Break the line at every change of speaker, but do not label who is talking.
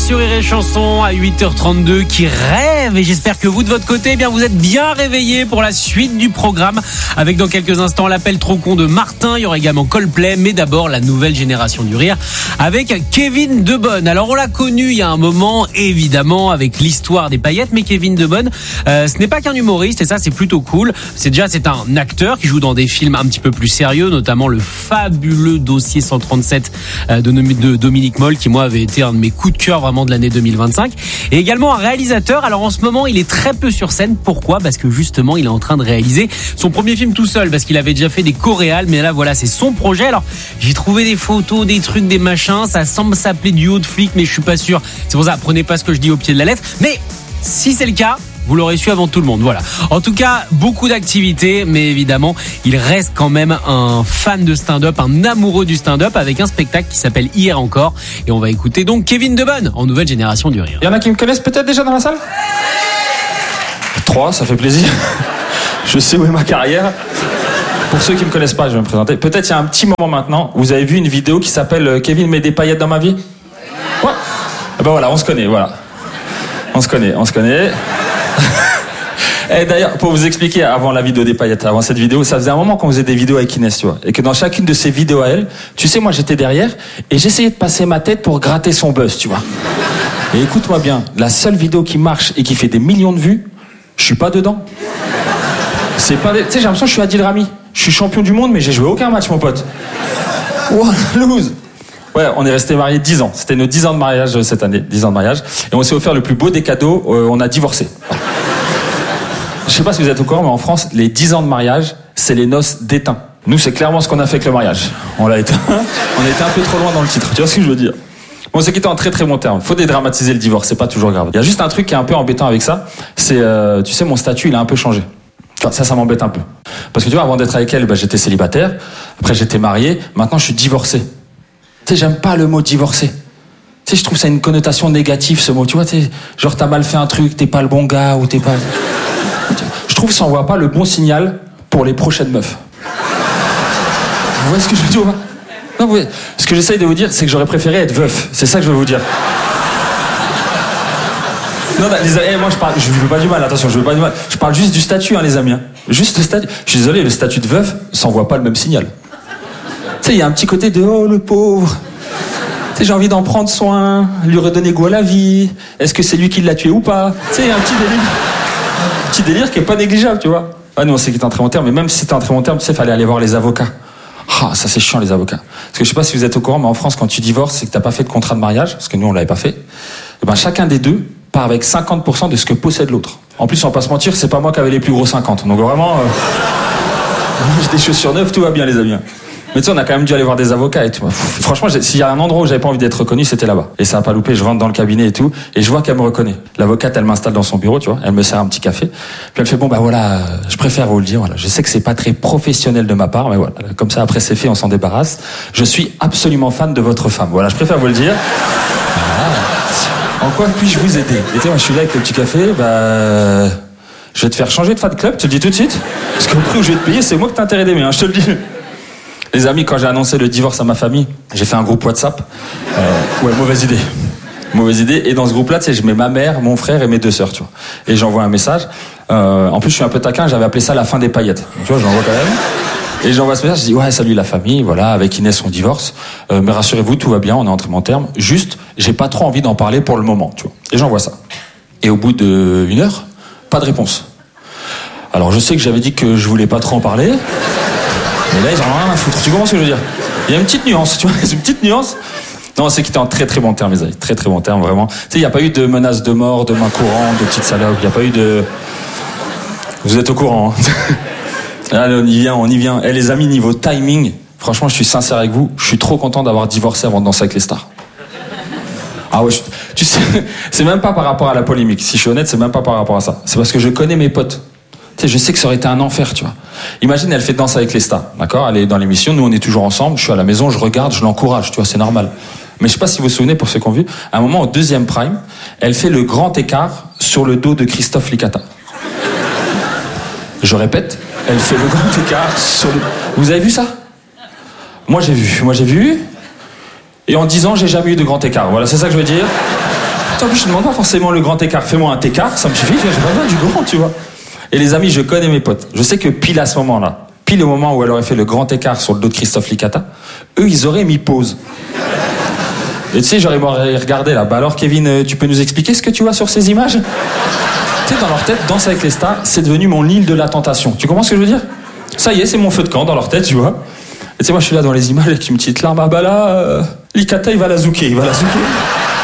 sur Rire et Chanson à 8h32 qui rêve, et j'espère que vous de votre côté, eh bien, vous êtes bien réveillés pour la suite du programme avec dans quelques instants l'appel trop con de Martin, il y aura également Coldplay, mais d'abord la nouvelle génération du rire avec Kevin Debonne. Alors on l'a connu il y a un moment évidemment avec l'histoire des paillettes, mais Kevin Debonne ce n'est pas qu'un humoriste, et ça c'est plutôt cool. C'est un acteur qui joue dans des films un petit peu plus sérieux, notamment le fabuleux Dossier 137 de Dominique Moll, qui moi avait été un de mes coups de cœur vraiment de l'année 2025, et également un réalisateur. Alors en ce moment il est très peu sur scène. Pourquoi ? Parce que justement il est en train de réaliser son premier film tout seul, parce qu'il avait déjà fait des co-réals, mais là voilà, c'est son projet. Alors j'ai trouvé des photos, des trucs, des machins, ça semble s'appeler Duo de flics, mais je suis pas sûr. C'est pour ça, prenez pas ce que je dis au pied de la lettre, mais si c'est le cas, vous l'aurez su avant tout le monde, voilà. En tout cas, beaucoup d'activités, mais évidemment, il reste quand même un fan de stand-up, un amoureux du stand-up, avec un spectacle qui s'appelle Hier encore. Et on va écouter donc Kevin Debonne en nouvelle génération du rire.
Il y en a qui me connaissent peut-être déjà dans la salle ? 3, ça fait plaisir. Je sais où est ma carrière. Pour ceux qui me connaissent pas, je vais me présenter. Peut-être il y a un petit moment maintenant, vous avez vu une vidéo qui s'appelle Kevin met des paillettes dans ma vie ? Ouais. Et ben voilà, on se connaît, voilà. On se connaît. Et d'ailleurs, pour vous expliquer, avant la vidéo des paillettes, avant cette vidéo, ça faisait un moment qu'on faisait des vidéos avec Inès, tu vois. Et que dans chacune de ces vidéos à elle, tu sais, moi j'étais derrière et j'essayais de passer ma tête pour gratter son buzz, tu vois. Et écoute-moi bien, la seule vidéo qui marche et qui fait des millions de vues, je suis pas dedans. C'est pas... Tu sais, j'ai l'impression que je suis Adil Rami. Je suis champion du monde, mais j'ai joué aucun match, mon pote. Wow, lose. Ouais, on est restés mariés 10 ans. C'était nos 10 ans de mariage cette année. 10 ans de mariage. Et on s'est offert le plus beau des cadeaux. On a divorcé. Je sais pas si vous êtes au courant, mais en France, les 10 ans de mariage, c'est les noces d'éteint. Nous, c'est clairement ce qu'on a fait avec le mariage. On l'a éteint. On était un peu trop loin dans le titre. Tu vois ce que je veux dire ? On s'est quitté en très très bon terme. Faut dédramatiser le divorce, c'est pas toujours grave. Il y a juste un truc qui est un peu embêtant avec ça. C'est, tu sais, mon statut, il a un peu changé. Ça m'embête un peu. Parce que tu vois, avant d'être avec elle, j'étais célibataire. Après, j'étais marié. Maintenant, je suis divorcé. Tu sais, j'aime pas le mot divorcé. Tu sais, je trouve ça a une connotation négative, ce mot. Tu vois, tu sais, genre t'as mal fait un truc, t'es pas le bon gars, ou t'es pas... Je trouve que ça envoie pas le bon signal pour les prochaines meufs. Vous voyez ce que je veux dire ? Non, vous... Ce que j'essaye de vous dire, c'est que j'aurais préféré être veuf. C'est ça que je veux vous dire. Non, moi je veux pas du mal, attention, je veux pas du mal. Je parle juste du statut, hein, les amis. Hein. Juste le statut. Je suis désolé, le statut de veuf, ça envoie pas le même signal. Tu sais, il y a un petit côté de oh le pauvre. Tu sais, j'ai envie d'en prendre soin, lui redonner goût à la vie. Est-ce que c'est lui qui l'a tué ou pas ? Tu sais, il y a un petit délire. Un petit délire qui est pas négligeable, tu vois. Ah non, c'est qu'il était en très bon terme, mais même si c'était en très bon terme, tu sais, fallait aller voir les avocats. Ah, ça c'est chiant les avocats. Parce que je sais pas si vous êtes au courant, mais en France, quand tu divorces, c'est que t'as pas fait de contrat de mariage, parce que nous on l'avait pas fait. Et ben chacun des deux part avec 50% de ce que possède l'autre. En plus, on va pas se mentir, c'est pas moi qui avais les plus gros 50. Donc vraiment, j'ai des chaussures neuves, tout va bien les amis. Mais tu sais, on a quand même dû aller voir des avocats et tout. Franchement, s'il y a un endroit où j'avais pas envie d'être reconnu, c'était là-bas. Et ça a pas loupé, je rentre dans le cabinet et tout, et je vois qu'elle me reconnaît. L'avocate, elle m'installe dans son bureau, tu vois, elle me sert un petit café, puis elle fait bon bah voilà, je préfère vous le dire, voilà. Je sais que c'est pas très professionnel de ma part, mais voilà, comme ça après c'est fait, on s'en débarrasse. Je suis absolument fan de votre femme. Voilà, je préfère vous le dire. Voilà. En quoi puis-je vous aider ? Et tu sais, moi je suis là avec le petit café, je vais te faire changer de fan club, tu le dis tout de suite. Parce qu'au prix où je vais te payer, c'est moi que t'as intérêt d'aimer, hein, je te le dis. Les amis, quand j'ai annoncé le divorce à ma famille, j'ai fait un groupe WhatsApp. Ouais, mauvaise idée. Et dans ce groupe-là, tu sais, je mets ma mère, mon frère et mes 2 sœurs, tu vois. Et j'envoie un message. En plus, je suis un peu taquin, j'avais appelé ça la fin des paillettes. Tu vois, j'envoie quand même. Et j'envoie ce message, je dis, ouais, salut la famille, voilà, avec Inès, on divorce. Mais rassurez-vous, tout va bien, on est en très bon terme. Juste, j'ai pas trop envie d'en parler pour le moment, tu vois. Et j'envoie ça. Et au bout d'1 heure, pas de réponse. Alors, je sais que j'avais dit que je voulais pas trop en parler. Mais là, ils en ont rien à foutre. Tu comprends ce que je veux dire ? Il y a une petite nuance, tu vois, une petite nuance. Non, c'est qu'il était en très très bon terme, les amis. Très très bon terme, vraiment. Tu sais, il n'y a pas eu de menaces de mort, de main courante, de petites salopes. Il n'y a pas eu de... Vous êtes au courant, hein. Allez, on y vient. Et les amis, niveau timing, franchement, je suis sincère avec vous. Je suis trop content d'avoir divorcé avant de danser avec les stars. Ah ouais, tu sais, c'est même pas par rapport à la polémique. Si je suis honnête, c'est même pas par rapport à ça. C'est parce que je connais mes potes. Tu sais, je sais que ça aurait été un enfer, tu vois. Imagine, elle fait Danse avec les stars, d'accord ? Elle est dans l'émission, nous on est toujours ensemble, je suis à la maison, je regarde, je l'encourage, tu vois, c'est normal. Mais je sais pas si vous vous souvenez, pour ceux qui ont vu, à un moment, au 2e prime, elle fait le grand écart sur le dos de Christophe Licata. Je répète, elle fait le grand écart sur le... Vous avez vu ça ? Moi j'ai vu. Et en 10 ans, j'ai jamais eu de grand écart. Voilà, c'est ça que je veux dire. En plus, je ne demande pas forcément le grand écart. Fais-moi un écart, ça me suffit, j'ai pas besoin du grand, tu vois. Et les amis, je connais mes potes. Je sais que pile à ce moment-là, pile au moment où elle aurait fait le grand écart sur le dos de Christophe Licata, eux, ils auraient mis pause. Et tu sais, j'aurais regardé là. Bah alors, Kevin, tu peux nous expliquer ce que tu vois sur ces images? Tu sais, dans leur tête, Danse avec les stars, c'est devenu mon île de la tentation. Tu comprends ce que je veux dire? Ça y est, c'est mon feu de camp dans leur tête, tu vois. Et tu sais, moi, je suis là dans les images avec une petite larme. Ah bah là, Licata, il va la zouker.